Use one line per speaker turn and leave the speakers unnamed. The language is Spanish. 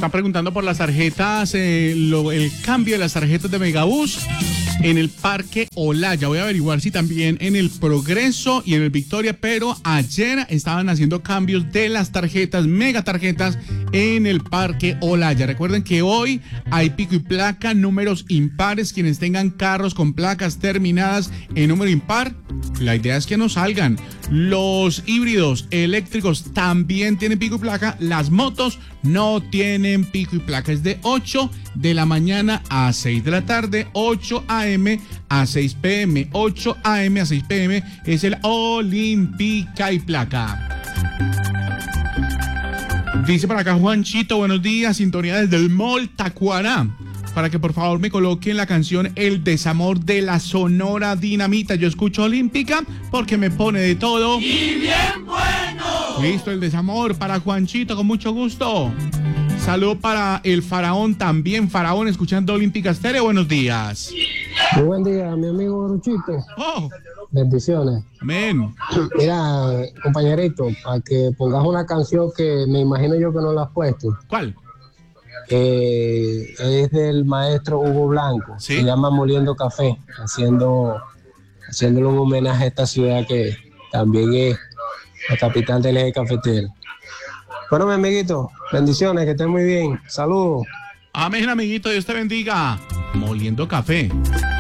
están preguntando por las tarjetas, el cambio de las tarjetas de Megabús en el Parque Olaya. Voy a averiguar si también en el Progreso y en el Victoria, pero ayer estaban haciendo cambios de las tarjetas, mega tarjetas, en el Parque Olaya. Recuerden que hoy hay pico y placa, números impares. Quienes tengan carros con placas terminadas en número impar, la idea es que no salgan. Los híbridos eléctricos también tienen pico y placa. Las motos no tienen pico y placa. Es de 8 de la mañana a 6 de la tarde, 8 a.m. a 6 p.m. 8 a.m. a 6 p.m. es el Olímpica y placa. Dice para acá Juanchito, buenos días, sintonía desde el Mall Tacuará, para que por favor me coloquen la canción El Desamor de la Sonora Dinamita. Yo escucho Olímpica porque me pone de todo. ¡Y bien bueno! Listo, El Desamor para Juanchito, con mucho gusto. Saludo para el Faraón, también Faraón, escuchando Olímpica Estéreo. Buenos días.
Muy buen día, mi amigo Ruchito.
Oh.
Bendiciones.
Amén.
Mira, compañerito, para que pongas una canción que me imagino yo que no la has puesto.
¿Cuál?
Es del maestro Hugo Blanco.
¿Sí?
Se llama Moliendo Café, haciéndole un homenaje a esta ciudad que también es la capital del eje cafetero. Bueno, mi amiguito, bendiciones, que estén muy bien. Saludos.
Amén, amiguito, Dios te bendiga. Moliendo Café.